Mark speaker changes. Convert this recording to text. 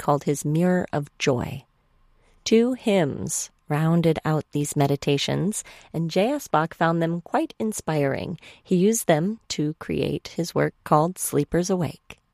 Speaker 1: called his Mirror of Joy. 2 hymns rounded out these meditations, and J.S. Bach found them quite inspiring. He used them to create his work called Sleepers Awake.